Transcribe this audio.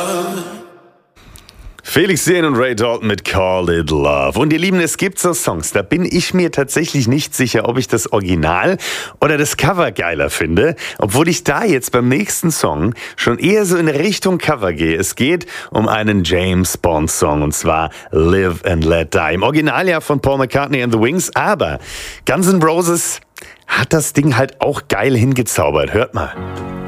Felix Jähn und Ray Dalton mit Call It Love. Und ihr Lieben, es gibt so Songs, da bin ich mir tatsächlich nicht sicher, ob ich das Original oder das Cover geiler finde, obwohl ich da jetzt beim nächsten Song schon eher so in Richtung Cover gehe. Es geht um einen James Bond Song, und zwar Live and Let Die. Im Original ja von Paul McCartney and the Wings, aber Guns N' Roses hat das Ding halt auch geil hingezaubert. Hört mal.